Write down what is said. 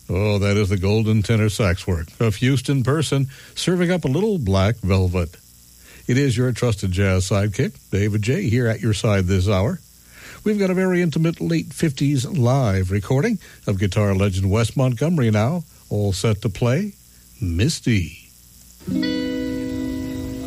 Oh, that is the golden tenor sax work of Houston Person, serving up a little black velvet. It is your trusted jazz sidekick, David J., here at your side this hour. We've got a very intimate late 50s live recording of guitar legend Wes Montgomery now, all set to play Misty.